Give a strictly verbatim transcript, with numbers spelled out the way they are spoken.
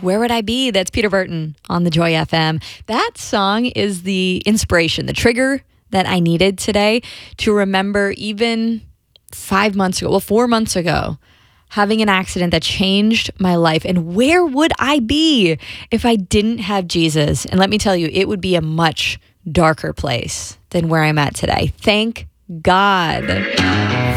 Where Would I Be? That's Peter Burton on the Joy F M. That song is the inspiration, the trigger that I needed today to remember even five months ago, well, four months ago, having an accident that changed my life. And where would I be if I didn't have Jesus? And let me tell you, it would be a much darker place than where I'm at today. Thank God.